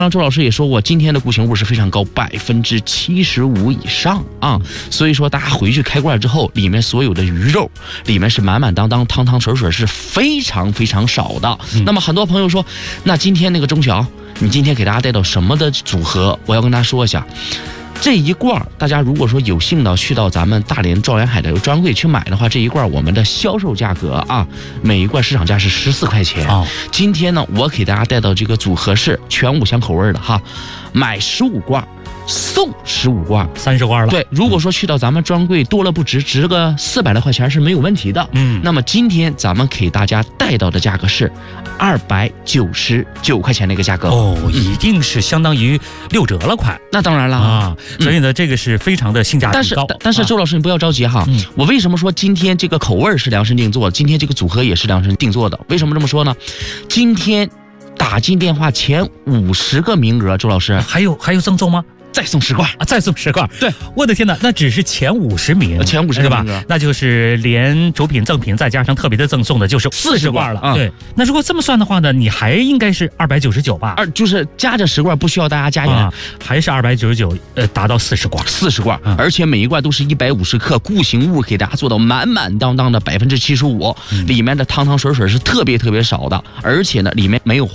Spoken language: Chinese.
周老师也说过，今天的固形物是非常高，75%以上啊。所以说大家回去开罐之后，里面所有的鱼肉里面是满满当当、汤汤水水，是非常非常少的。那么很多朋友说，那今天那个钟晓，你今天给大家带到什么的组合？我要跟大家说一下。这一罐大家如果说有幸的去到咱们大连兆元海的专柜去买的话，这一罐我们的销售价格啊，每一罐市场价是14块钱。今天呢，我给大家带到这个组合是全5香口味的哈，买15罐。送15罐 ，30罐了。 对，如果说去到咱们专柜多了不值个400来块钱是没有问题的。那么今天咱们给大家带到的价格是299块钱的一个价格。 一定是相当于6折了快。 那当然了啊，所以呢，这个是非常的性价比高。 但是周老师你不要着急哈，我为什么说今天这个口味是量身定做的，今天这个组合也是量身定做的？为什么这么说呢？今天打进电话前50个名额，周老师还有赠送吗？ 再送10罐啊！再送10罐， 对， 我的天哪，那只是前50名， 前50 对吧？那就是连主品、赠品再加上特别的赠送的，就是40罐了。对，那如果这么算的话呢，你还应该是299吧？ 就是加这10罐，不需要大家加元， 还是299，达到40罐 ，40罐，而且每一罐都是150克固形物，给大家做到满满当当的75%，里面的汤汤水水是特别特别少的，而且呢，里面没有。